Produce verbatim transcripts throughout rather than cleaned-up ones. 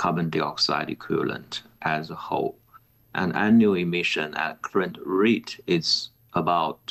carbon dioxide equivalent as a whole. And annual emission at current rate is about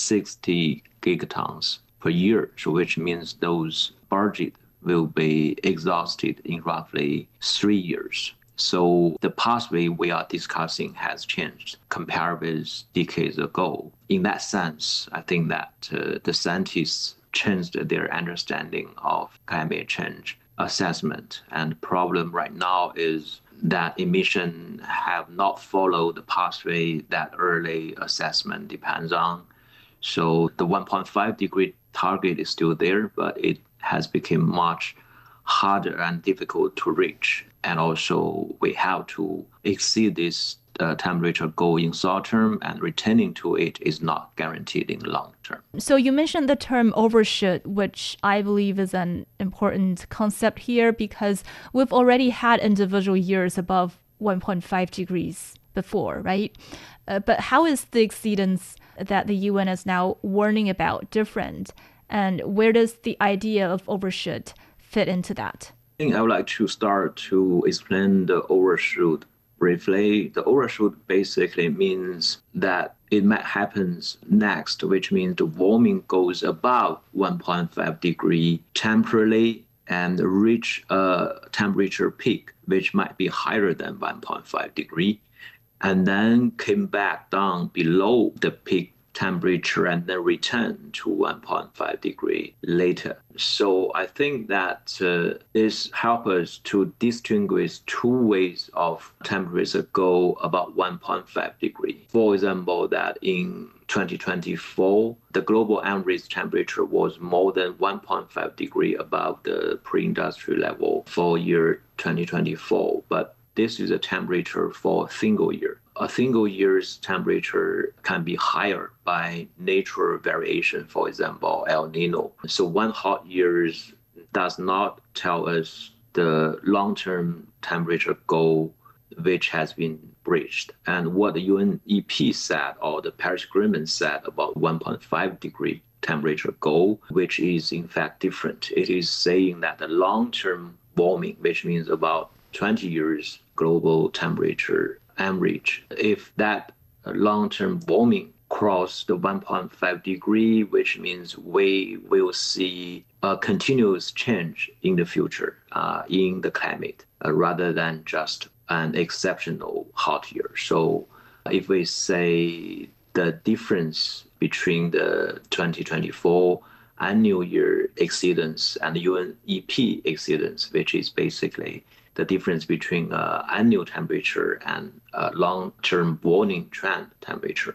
sixty gigatons per year, so which means those budget will be exhausted in roughly three years. So the pathway we are discussing has changed compared with decades ago. In that sense, I think that uh, the scientists changed their understanding of climate change assessment. And the problem right now is that emission have not followed the pathway that early assessment depends on. So the one point five degree target is still there, but it has become much harder and difficult to reach. And also we have to exceed this uh, temperature goal in short term, and returning to it is not guaranteed in long term. So you mentioned the term overshoot, which I believe is an important concept here because we've already had individual years above one point five degrees before, right? Uh, but how is the exceedance that the U N is now warning about different? And where does the idea of overshoot fit into that? I think I would like to start to explain the overshoot briefly. The overshoot basically means that it might happen next, which means the warming goes above one point five degree temporarily and reach a temperature peak, which might be higher than one point five degree, and then came back down below the peak temperature and then return to one point five degree later. So I think that uh, this helps us to distinguish two ways of temperature go about one point five degree. For example, that in twenty twenty-four, the global average temperature was more than one point five degree above the pre-industrial level for year twenty twenty-four. But this is a temperature for a single year. A single year's temperature can be higher by natural variation, for example, El Nino. So one hot year does not tell us the long-term temperature goal which has been breached. And what the U N E P said, or the Paris Agreement said about one point five degree temperature goal, which is in fact different. It is saying that the long-term warming, which means about twenty years global temperature average, if that long-term warming cross the one point five degree, which means we will see a continuous change in the future uh, in the climate uh, rather than just an exceptional hot year. So if we say the difference between the twenty twenty-four annual year exceedance and the U N E P exceedance, which is basically the difference between uh, annual temperature and uh, long-term warning trend temperature.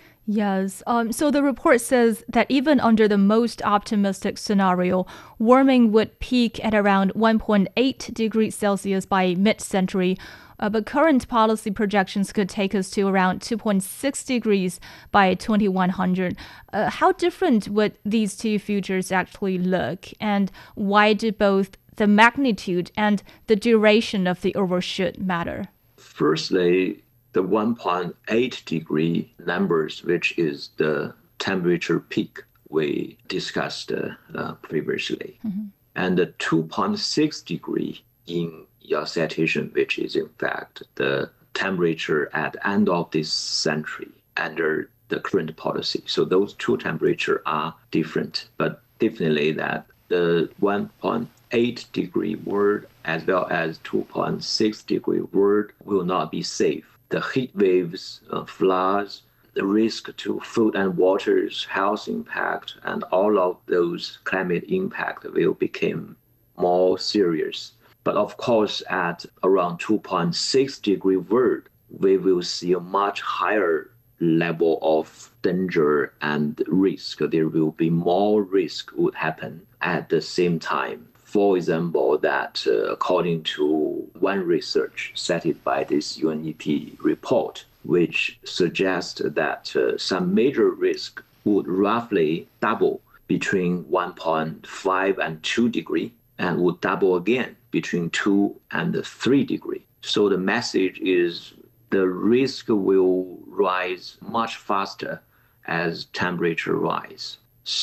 Yes. Um, so the report says that even under the most optimistic scenario, warming would peak at around one point eight degrees Celsius by mid-century. Uh, but current policy projections could take us to around two point six degrees by twenty-one hundred. Uh, how different would these two futures actually look? And why do both the magnitude and the duration of the overshoot matter? Firstly, the one point eight degree numbers, which is the temperature peak we discussed uh, previously, mm-hmm. and the two point six degree in your citation, which is in fact the temperature at the end of this century under the current policy. So those two temperatures are different, but definitely that the one point eight degree world as well as two point six degree world will not be safe. The heat waves, uh, floods, the risk to food and water's health impact, and all of those climate impact will become more serious. But of course, at around two point six degree world, we will see a much higher level of danger and risk. There will be more risk would happen at the same time. For example, that uh, according to one research cited by this U N E P report, which suggests that uh, some major risk would roughly double between one point five and two degree, and would double again between two and three degree. So the message is the risk will rise much faster as temperature rise.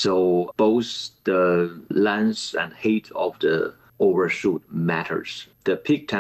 So both the length and height of the overshoot matters. The peak temperature